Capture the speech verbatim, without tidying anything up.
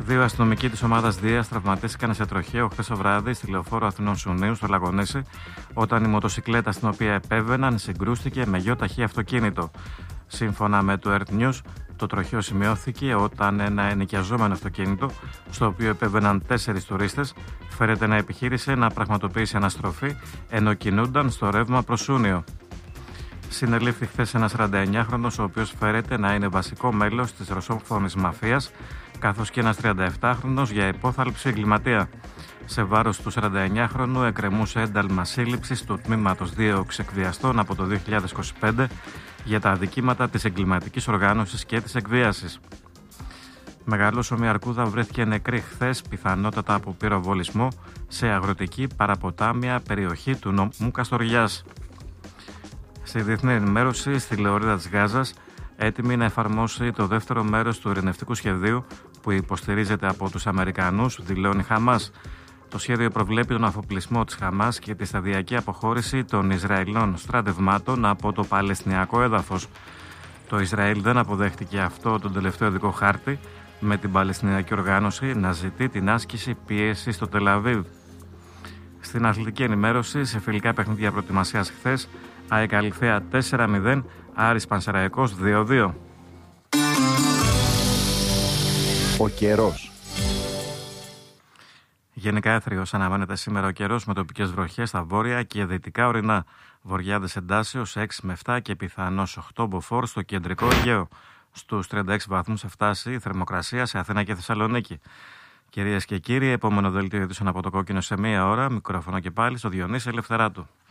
Δύο αστυνομικοί της ομάδας Δίας τραυματίστηκαν σε τροχαίο χθες το βράδυ στη λεωφόρο Αθηνών Σουνίου στο Λαγονήσι, όταν η μοτοσικλέτα στην οποία επέβαιναν συγκρούστηκε με γιο ταχύ αυτοκίνητο. Σύμφωνα με το Earth News, το τροχαίο σημειώθηκε όταν ένα ενοικιαζόμενο αυτοκίνητο, στο οποίο επέβαιναν τέσσερις τουρίστες, φέρεται να επιχείρησε να πραγματοποιήσει αναστροφή ενώ κινούνταν στο ρεύμα προς Σούνιο. Συνελήφθη χθες ένας σαράντα εννιάχρονος, ο οποίος φέρεται να είναι βασικό μέλος της ρωσόφωνης μαφίας, καθώς και ένας τριάντα επτάχρονος για υπόθαλψη εγκληματία. Σε βάρος του σαράντα εννιάχρονου εκκρεμούσε ένταλμα σύλληψης του τμήματος δίωξης εκβιαστών από το δύο χιλιάδες είκοσι πέντε για τα αδικήματα της εγκληματικής οργάνωσης και της εκβίασης. Μεγαλόσωμη αρκούδα βρέθηκε νεκρή χθες, πιθανότατα από πυροβολισμό, σε αγροτική παραποτάμια περιοχή του νομού Καστοριάς. Στη διεθνή ενημέρωση, στη Λεωρίδα της Γάζας, έτοιμη να εφαρμόσει το δεύτερο μέρος του ειρηνευτικού σχεδίου που υποστηρίζεται από τους Αμερικανούς, δηλώνει Χαμάς. Το σχέδιο προβλέπει τον αφοπλισμό της Χαμάς και τη σταδιακή αποχώρηση των Ισραηλινών στρατευμάτων από το Παλαιστινιακό έδαφος. Το Ισραήλ δεν αποδέχτηκε αυτό τον τελευταίο δικό χάρτη, με την Παλαιστινιακή οργάνωση να ζητεί την άσκηση πίεσης στο Τελαβίβ. Στην αθλητική ενημέρωση, σε φιλικά παιχνίδια προετοιμασίας χθες, ΑΕΚ Αλυθέα τέσσερα μηδέν, Άρης Πανσεραϊκός δύο δύο. Ο καιρός. Γενικά έθριος αναμένεται σήμερα ο καιρός, με τοπικές βροχές στα βόρεια και δυτικά ορεινά. Βορειάδες εντάσεως έξι με επτά και πιθανώς οκτώ μποφόρ στο κεντρικό Αιγαίο. Στους τριάντα έξι βαθμούς θα φτάσει η θερμοκρασία σε Αθήνα και Θεσσαλονίκη. Κυρίες και κύριοι, επόμενο δελτίο ειδήσεων από το Κόκκινο σε μία ώρα. Μικρόφωνο και πάλι στο Διονύση Ελευθεράτου.